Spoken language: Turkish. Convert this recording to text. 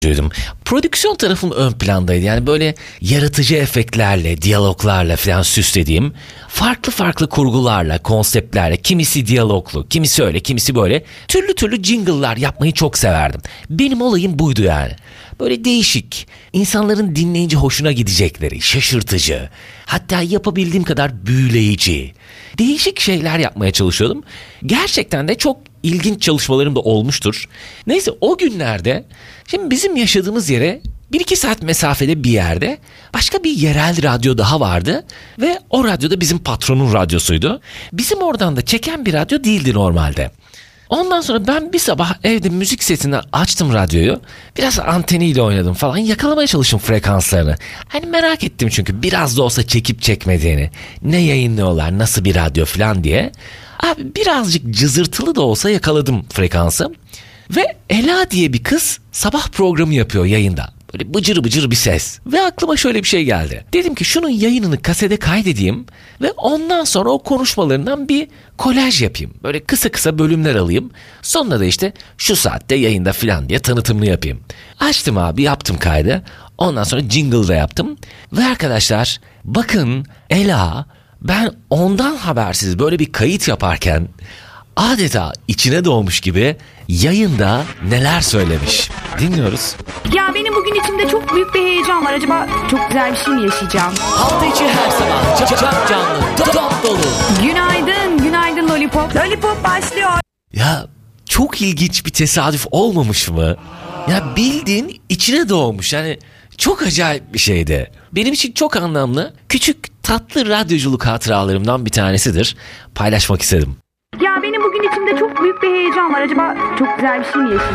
Prodüksiyon tarafım ön plandaydı. Yani böyle yaratıcı efektlerle, diyaloglarla falan süslediğim, farklı kurgularla, konseptlerle, kimisi diyaloglu, kimisi öyle, kimisi böyle, türlü jingle'lar yapmayı çok severdim. Benim olayım buydu yani. Böyle değişik, insanların dinleyince hoşuna gidecekleri, şaşırtıcı, hatta yapabildiğim kadar büyüleyici, değişik şeyler yapmaya çalışıyordum. Gerçekten de çok ilginç çalışmalarım da olmuştur. Neyse, o günlerde şimdi bizim yaşadığımız yere 1-2 saat mesafede bir yerde başka bir yerel radyo daha vardı ve o radyo da bizim patronun radyosuydu. Bizim oradan da çeken bir radyo değildi normalde. Ondan sonra ben bir sabah evde müzik setini açtım radyoyu. Biraz anteniyle oynadım falan. Yakalamaya çalıştım frekanslarını. Hani merak ettim çünkü biraz da olsa çekip çekmediğini. Ne yayınlıyorlar, nasıl bir radyo falan diye. Abi birazcık cızırtılı da olsa yakaladım frekansı. Ve Ela diye bir kız sabah programı yapıyor yayında. Böyle bıcır bir ses. Ve aklıma şöyle bir şey geldi. Dedim ki şunun yayınını kasete kaydedeyim ve ondan sonra o konuşmalarından bir kolaj yapayım. Böyle kısa bölümler alayım. Sonra da işte şu saatte yayında falan diye tanıtımını yapayım. Açtım abi, yaptım kaydı. Ondan sonra jingle da yaptım. Ve arkadaşlar bakın, Ela, ben ondan habersiz böyle bir kayıt yaparken adeta içine doğmuş gibi yayında neler söylemiş. Dinliyoruz. Ya benim bugün içimde çok büyük bir heyecan var. Acaba çok güzel bir şey mi yaşayacağım? Hafta içi her sabah çok canlı, top dolu. Günaydın Lollipop. Lollipop başlıyor. Ya çok ilginç bir tesadüf olmamış mı? Ya bildiğin içine doğmuş. Yani çok acayip bir şeydi. Benim için çok anlamlı, küçük tatlı radyoculuk hatıralarımdan bir tanesidir. Paylaşmak istedim. Ya benim bugün içimde çok büyük bir heyecan var. Acaba çok güzel bir şey mi yaşayacağım?